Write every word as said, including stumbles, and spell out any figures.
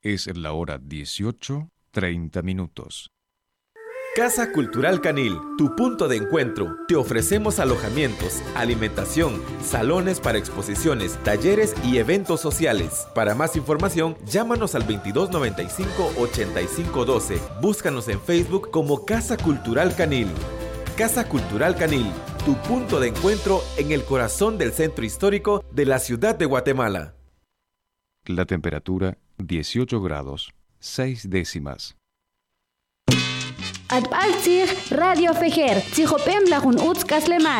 Es la hora dieciocho, treinta minutos. Casa Cultural Canil, tu punto de encuentro. Te ofrecemos alojamientos, alimentación, salones para exposiciones, talleres y eventos sociales. Para más información, llámanos al veintidós noventa y cinco, ochenta y cinco doce. Búscanos en Facebook como Casa Cultural Canil. Casa Cultural Canil, tu punto de encuentro en el corazón del centro histórico de la ciudad de Guatemala. La temperatura dieciocho grados, seis décimas. Atpaltzig Radio Fejer, Tzijopem Lajun Utzkas Lemal.